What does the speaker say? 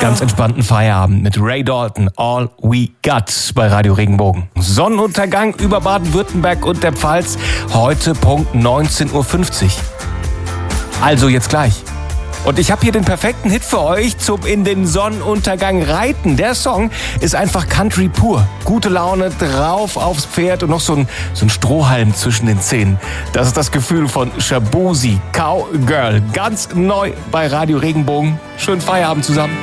ganz entspannten Feierabend mit Ray Dalton, All We Got bei Radio Regenbogen. Sonnenuntergang über Baden-Württemberg und der Pfalz, heute Punkt 19.50 Uhr. Also jetzt gleich. Und ich habe hier den perfekten Hit für euch zum in den Sonnenuntergang reiten. Der Song ist einfach Country pur. Gute Laune, drauf aufs Pferd und noch so ein Strohhalm zwischen den Zähnen. Das ist das Gefühl von Shaboozey, Cowgirl. Ganz neu bei Radio Regenbogen. Schönen Feierabend zusammen.